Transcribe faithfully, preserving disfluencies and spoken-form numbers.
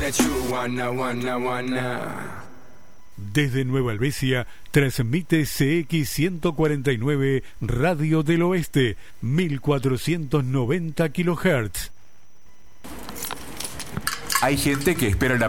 Desde Nueva Helvecia transmite C X ciento cuarenta y nueve Radio del Oeste, mil cuatrocientos noventa kilohertz. Hay gente que espera la